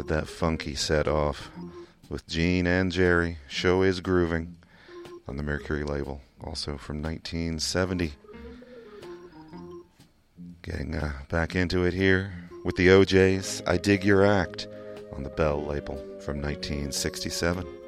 Started that funky set off with Gene and Jerry. Show is Grooving on the Mercury label, also from 1970. Getting back into it here with the OJs. I Dig Your Act on the Bell label from 1967.